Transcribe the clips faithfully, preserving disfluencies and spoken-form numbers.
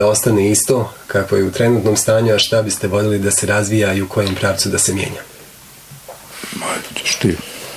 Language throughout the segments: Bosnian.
ostane isto kako je u trenutnom stanju, a šta biste voljeli da se razvija i u kojem pravcu da se mijenja? Ajde, ćeš ti.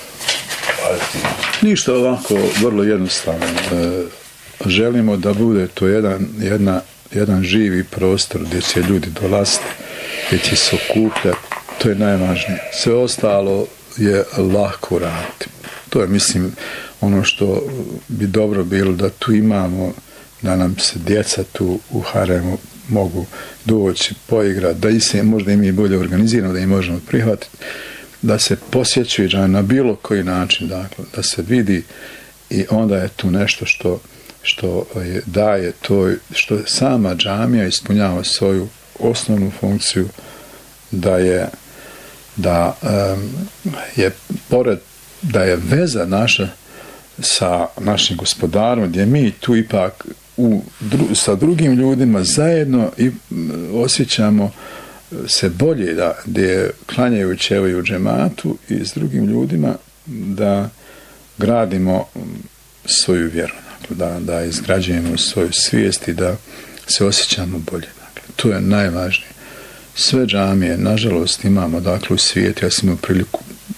Ništa, ovako, vrlo jednostavno. E, želimo da bude to jedan, jedna, jedan živi prostor gdje će ljudi dolaziti, gdje će se okupljati. To je najvažnije. Sve ostalo je lako raditi. To je, mislim, ono što bi dobro bilo da tu imamo, da nam se djeca tu u haremu mogu doći, poigrati, da i se možda im je bolje organizirano, da im možemo prihvatiti, da se posjećuje na bilo koji način, dakle, da se vidi i onda je tu nešto što, što je, daje to, što sama džamija ispunjava svoju osnovnu funkciju, da je da um, je pored da je veza naša sa našim gospodarom, gdje mi tu ipak u, dru, sa drugim ljudima zajedno i osjećamo se bolje, da gdje klanjajući evo i u džematu i s drugim ljudima da gradimo svoju vjeru, da, da izgrađujemo svoju svijest i da se osjećamo bolje. Dakle, to je najvažnije. Sve džamije, nažalost, imamo dakle u svijetu, ja sam imao priliku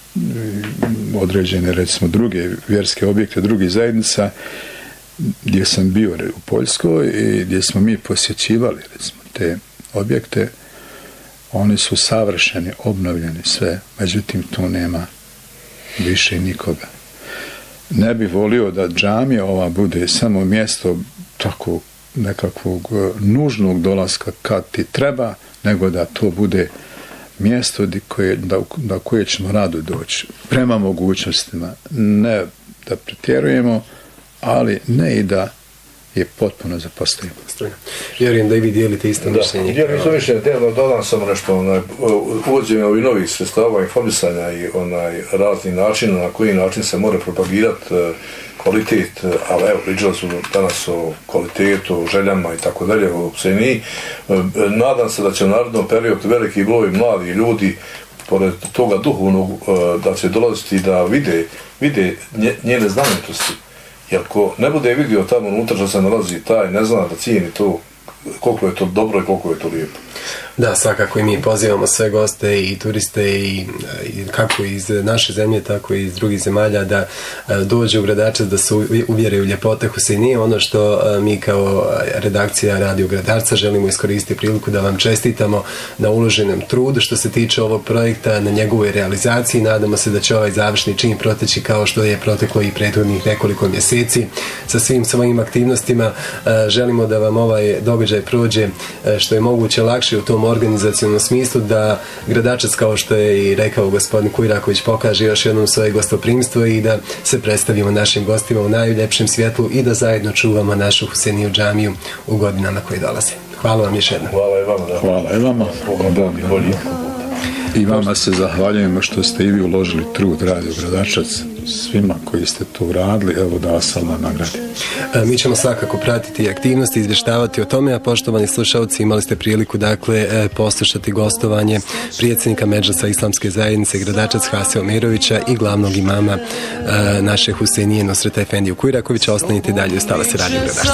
određene, recimo, druge vjerske objekte, drugih zajednica, gdje sam bio u Poljskoj i gdje smo mi posjećivali, recimo, te objekte, oni su savršeni, obnovljeni, sve, međutim, tu nema više nikoga. Ne bih volio da džamija ova bude samo mjesto tako nekakvog nužnog dolaska kad ti treba, nego da to bude mjesto koje, da, da koje ćemo rado doći. Prema mogućnostima. Ne da pretjerujemo, ali ne i da je potpuno zapostavimo. Vjerujem da i vi dijelite isto mišljenje. Dijelim isto mišljenje. Dodam samo nešto. Onaj, uvođenje ovih novih sredstava informisanja i onaj razni način na koji način se mora propagirati kvalitet, ali evo, pričali su danas o kvalitetu, o željama i tako dalje, o pseniji. Nadam se da će u narednom periodu veliki broj mladih ljudi, pored toga duhovnog, da će dolaziti da vide, vide njene znamenitosti. Jer ko ne bude vidio tamo unutra što se nalazi, taj ne zna da cijeni to, koliko je to dobro i koliko je to lijepo. Da, svakako i mi pozivamo sve goste i turiste i, i kako iz naše zemlje, tako i iz drugih zemalja da dođu u Gradačac, da se uvjere u ljepote Husejnije. Ono što mi kao redakcija Radio Gradarca želimo iskoristiti priliku da vam čestitamo na uloženom trudu što se tiče ovog projekta, na njegovoj realizaciji. Nadamo se da će ovaj završni čin proteći kao što je proteklo i prethodnih nekoliko mjeseci sa svim svojim aktivnostima. Želimo da vam ovaj događaj prođe što je moguće lakše u tom organizacionom smislu, da Gradačac, kao što je i rekao gospodin Kujraković, pokaže još jednom svoje gostoprimstvo i da se predstavimo našim gostima u najljepšem svjetlu i da zajedno čuvamo našu Husejniju džamiju u godinama koje dolaze. Hvala vam još jednom. Hvala i vama. Da. Hvala i vama. I vama se zahvaljujemo što ste i vi uložili trud Radio Gradačac, svima koji ste to uradili, evo da vas Allah nagradi. E, mi ćemo svakako pratiti aktivnosti, izvještavati o tome, a poštovani slušalci, imali ste priliku dakle e, poslušati gostovanje predsjednika Medžlisa Islamske zajednice Gradačac Hase Omerovića i glavnog imama e, naše Husejnije Nusreta Efendiju Kujrakovića. Ostanite dalje, ostala se Radio Gradačac.